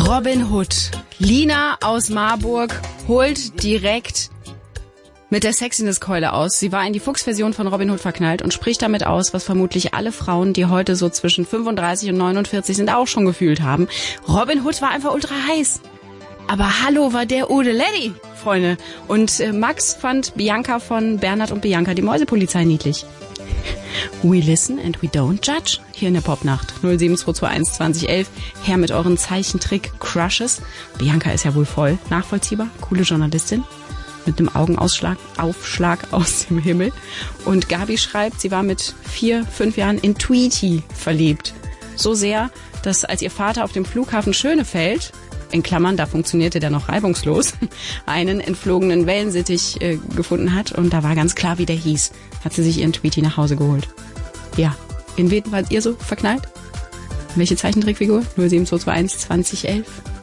Robin Hood. Lina aus Marburg holt direkt mit der Sexiness-Keule aus. Sie war in die Fuchsversion von Robin Hood verknallt und spricht damit aus, was vermutlich alle Frauen, die heute so zwischen 35 und 49 sind, auch schon gefühlt haben. Robin Hood war einfach ultra heiß. Aber hallo, war der Udelady, Freunde. Und Max fand Bianca von Bernhard und Bianca, die Mäusepolizei, niedlich. We listen and we don't judge. Hier in der Popnacht 07221 2011. Her mit euren Zeichentrick-Crushes. Bianca ist ja wohl voll nachvollziehbar. Coole Journalistin. Mit einem Augenaufschlag aus dem Himmel. Und Gabi schreibt, sie war mit 4, 5 Jahren in Tweety verliebt. So sehr, dass als ihr Vater auf dem Flughafen Schönefeld, in Klammern, da funktionierte der noch reibungslos, einen entflogenen Wellensittich gefunden hat. Und da war ganz klar, wie der hieß. Hat sie sich ihren Tweety nach Hause geholt. Ja, in wen wart ihr so verknallt? Welche Zeichentrickfigur? 07221 2011.